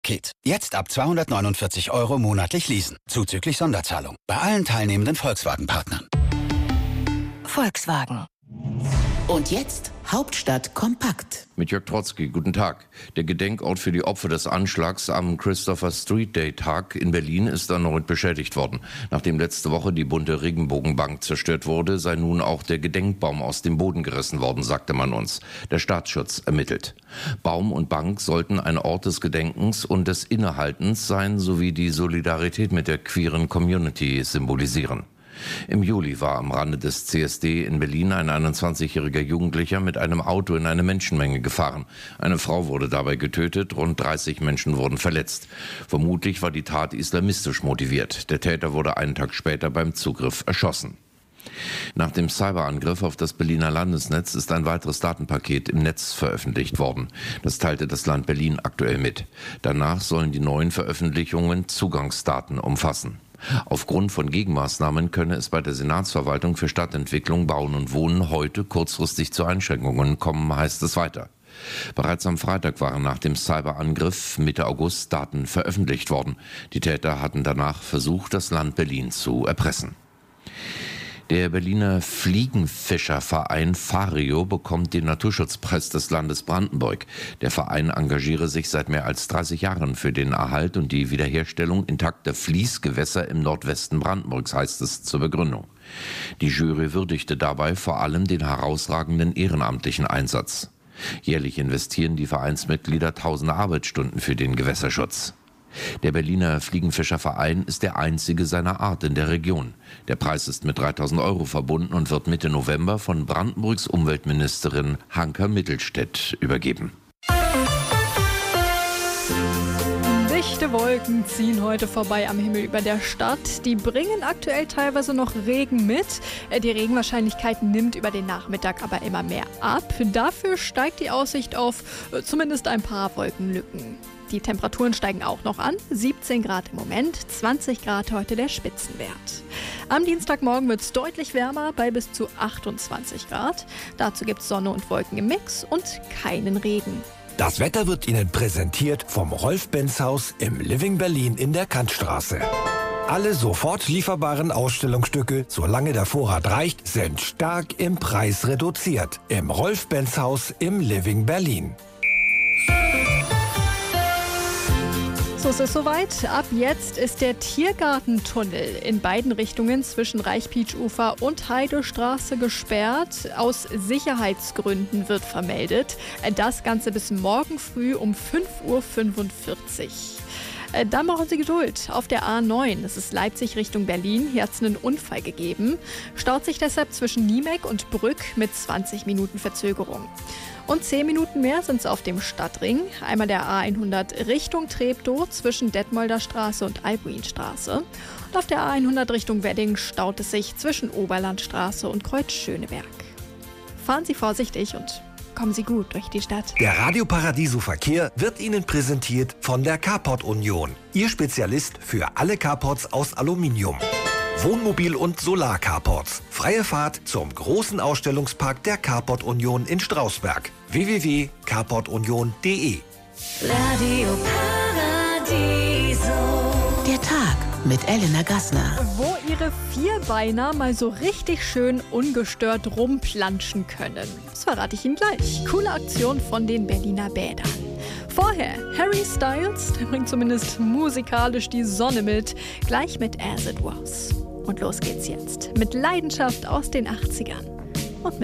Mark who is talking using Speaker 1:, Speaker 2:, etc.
Speaker 1: Paket. Jetzt ab 249 € monatlich leasen. Zuzüglich Sonderzahlung. Bei allen teilnehmenden Volkswagen-Partnern.
Speaker 2: Volkswagen. Und jetzt Hauptstadt kompakt.
Speaker 3: Mit Jörg Trotzki, guten Tag. Der Gedenkort für die Opfer des Anschlags am Christopher Street Day Tag in Berlin ist erneut beschädigt worden. Nachdem letzte Woche die bunte Regenbogenbank zerstört wurde, sei nun auch der Gedenkbaum aus dem Boden gerissen worden, sagte man uns. Der Staatsschutz ermittelt. Baum und Bank sollten ein Ort des Gedenkens und des Innehaltens sein, sowie die Solidarität mit der queeren Community symbolisieren. Im Juli war am Rande des CSD in Berlin ein 21-jähriger Jugendlicher mit einem Auto in eine Menschenmenge gefahren. Eine Frau wurde dabei getötet, rund 30 Menschen wurden verletzt. Vermutlich war die Tat islamistisch motiviert. Der Täter wurde einen Tag später beim Zugriff erschossen. Nach dem Cyberangriff auf das Berliner Landesnetz ist ein weiteres Datenpaket im Netz veröffentlicht worden. Das teilte das Land Berlin aktuell mit. Danach sollen die neuen Veröffentlichungen Zugangsdaten umfassen. Aufgrund von Gegenmaßnahmen könne es bei der Senatsverwaltung für Stadtentwicklung, Bauen und Wohnen heute kurzfristig zu Einschränkungen kommen, heißt es weiter. Bereits am Freitag waren nach dem Cyberangriff Mitte August Daten veröffentlicht worden. Die Täter hatten danach versucht, das Land Berlin zu erpressen. Der Berliner Fliegenfischerverein Fario bekommt den Naturschutzpreis des Landes Brandenburg. Der Verein engagiere sich seit mehr als 30 Jahren für den Erhalt und die Wiederherstellung intakter Fließgewässer im Nordwesten Brandenburgs, heißt es zur Begründung. Die Jury würdigte dabei vor allem den herausragenden ehrenamtlichen Einsatz. Jährlich investieren die Vereinsmitglieder tausende Arbeitsstunden für den Gewässerschutz. Der Berliner Fliegenfischerverein ist der einzige seiner Art in der Region. Der Preis ist mit 3.000 € verbunden und wird Mitte November von Brandenburgs Umweltministerin Hanka Mittelstädt übergeben.
Speaker 4: Dichte Wolken ziehen heute vorbei am Himmel über der Stadt. Die bringen aktuell teilweise noch Regen mit. Die Regenwahrscheinlichkeit nimmt über den Nachmittag aber immer mehr ab. Dafür steigt die Aussicht auf zumindest ein paar Wolkenlücken. Die Temperaturen steigen auch noch an. 17 Grad im Moment, 20 Grad heute der Spitzenwert. Am Dienstagmorgen wird es deutlich wärmer bei bis zu 28 Grad. Dazu gibt es Sonne und Wolken im Mix und keinen Regen.
Speaker 5: Das Wetter wird Ihnen präsentiert vom Rolf-Benz-Haus im Living Berlin in der Kantstraße. Alle sofort lieferbaren Ausstellungsstücke, solange der Vorrat reicht, sind stark im Preis reduziert. Im Rolf-Benz-Haus im Living Berlin.
Speaker 4: So, es ist soweit. Ab jetzt ist der Tiergartentunnel in beiden Richtungen zwischen Reichpietsch-Ufer und Heidestraße gesperrt. Aus Sicherheitsgründen wird vermeldet. Das Ganze bis morgen früh um 5:45 Uhr. Dann brauchen Sie Geduld. Auf der A9, das ist Leipzig Richtung Berlin, hier hat es einen Unfall gegeben. Staut sich deshalb zwischen Niemek und Brück mit 20 Minuten Verzögerung. Und 10 Minuten mehr sind es auf dem Stadtring. Einmal der A100 Richtung Treptow zwischen Detmolder Straße und Albuinstraße. Und auf der A100 Richtung Wedding staut es sich zwischen Oberlandstraße und Kreuz-Schöneberg. Fahren Sie vorsichtig und kommen Sie gut durch die Stadt.
Speaker 5: Der Radio Paradiso Verkehr wird Ihnen präsentiert von der Carport Union. Ihr Spezialist für alle Carports aus Aluminium. Wohnmobil- und Solar-Carports. Freie Fahrt zum großen Ausstellungspark der Carport Union in Strausberg. www.carportunion.de.
Speaker 2: Radio Paradiso. Der Tag mit Elena Gassner.
Speaker 4: Wo Ihre Vierbeiner mal so richtig schön ungestört rumplanschen können. Das verrate ich Ihnen gleich. Coole Aktion von den Berliner Bädern. Vorher Harry Styles, der bringt zumindest musikalisch die Sonne mit. Gleich mit As It Was. Und los geht's jetzt mit Leidenschaft aus den 80ern.